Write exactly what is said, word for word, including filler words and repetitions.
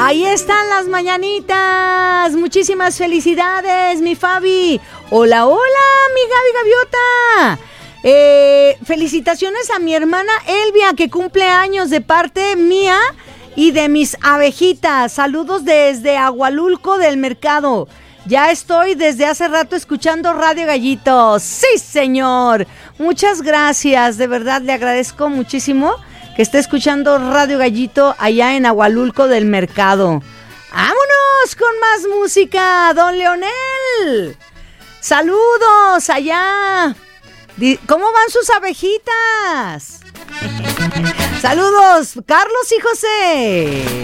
Ahí están las mañanitas. Muchísimas felicidades, mi Fabi. Hola, hola, mi Gaby Gaviota. Eh, felicitaciones a mi hermana Elvia, que cumple años de parte mía y de mis abejitas. Saludos desde Agualulco del Mercado. Ya estoy desde hace rato escuchando Radio Gallito. Sí, señor. Muchas gracias. De verdad, le agradezco muchísimo que esté escuchando Radio Gallito allá en Agualulco del Mercado. ¡Vámonos con más música, don Leonel! ¡Saludos allá! ¿Cómo van sus abejitas? ¡Saludos, Carlos y José!